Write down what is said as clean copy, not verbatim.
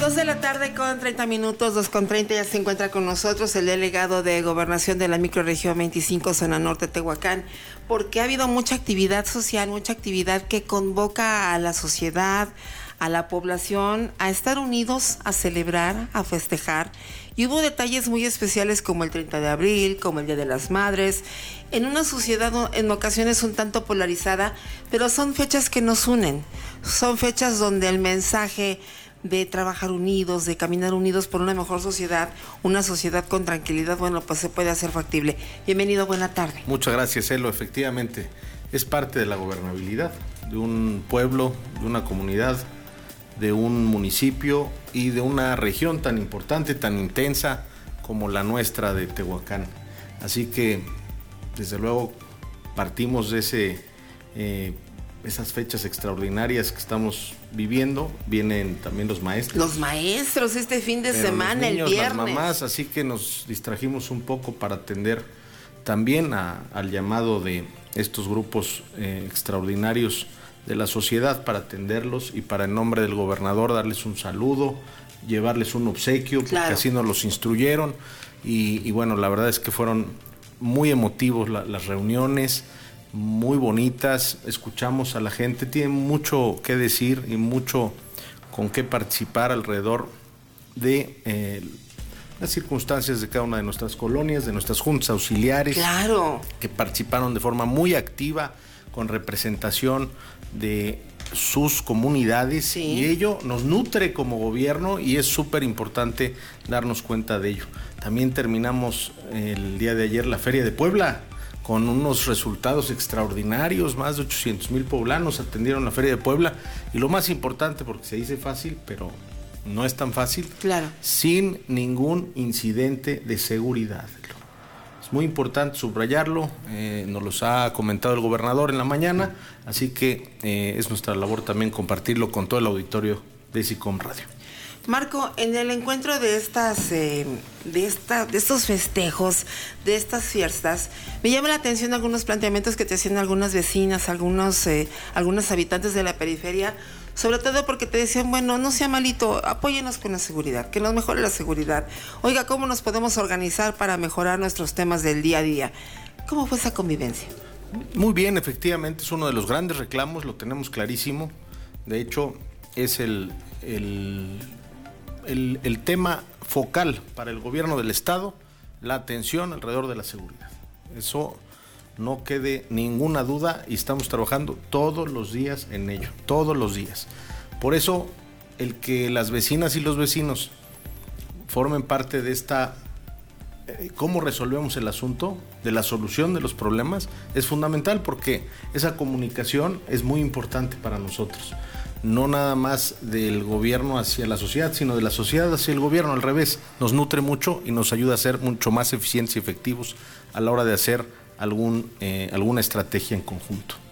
2:30, 2:30, ya se encuentra con nosotros el delegado de Gobernación de la Microrregión 25, Zona Norte, Tehuacán, porque ha habido mucha actividad social, mucha actividad que convoca a la sociedad, a la población, a estar unidos, a celebrar, a festejar. Y hubo detalles muy especiales como el 30 de abril, como el Día de las Madres, en una sociedad en ocasiones un tanto polarizada, pero son fechas que nos unen, son fechas donde el mensaje de trabajar unidos, de caminar unidos por una mejor sociedad, una sociedad con tranquilidad, bueno, pues se puede hacer factible. Bienvenido, buena tarde. Muchas gracias, Elo. Efectivamente, es parte de la gobernabilidad de un pueblo, de una comunidad, de un municipio y de una región tan importante, tan intensa como la nuestra de Tehuacán. Así que, desde luego, partimos de esas fechas extraordinarias que estamos viviendo. Vienen también los maestros. Los maestros este fin de semana, los niños, el viernes. las mamás, así que nos distrajimos un poco para atender también al llamado de estos grupos extraordinarios de la sociedad, para atenderlos y para, en nombre del gobernador, darles un saludo, llevarles un obsequio, porque claro, así nos los instruyeron. Y bueno, la verdad es que fueron muy emotivos las reuniones, muy bonitas. Escuchamos a la gente, tiene mucho que decir y mucho con qué participar alrededor de las circunstancias de cada una de nuestras colonias, de nuestras juntas auxiliares, claro, que participaron de forma muy activa, con representación de sus comunidades, sí, y ello nos nutre como gobierno y es súper importante darnos cuenta de ello. También terminamos el día de ayer la Feria de Puebla con unos resultados extraordinarios. Más de 800,000 poblanos atendieron la Feria de Puebla, y lo más importante, porque se dice fácil, pero no es tan fácil, claro, sin ningún incidente de seguridad. Es muy importante subrayarlo, nos los ha comentado el gobernador en la mañana, así que es nuestra labor también compartirlo con todo el auditorio de SICOM Radio. Marco, en el encuentro de estos festejos, de estas fiestas, me llama la atención algunos planteamientos que te hacían algunas vecinas, algunos habitantes de la periferia, sobre todo porque te decían, bueno, no sea malito, apóyenos con la seguridad, que nos mejore la seguridad. Oiga, ¿cómo nos podemos organizar para mejorar nuestros temas del día a día? ¿Cómo fue esa convivencia? Muy bien, efectivamente, es uno de los grandes reclamos, lo tenemos clarísimo. De hecho, es el tema focal para el gobierno del estado, la atención alrededor de la seguridad. Eso no quede ninguna duda, y estamos trabajando todos los días en ello, todos los días. Por eso, el que las vecinas y los vecinos formen parte de esta, cómo resolvemos el asunto, de la solución de los problemas, es fundamental, porque esa comunicación es muy importante para nosotros. No nada más del gobierno hacia la sociedad, sino de la sociedad hacia el gobierno, al revés. Nos nutre mucho y nos ayuda a ser mucho más eficientes y efectivos a la hora de hacer alguna estrategia en conjunto.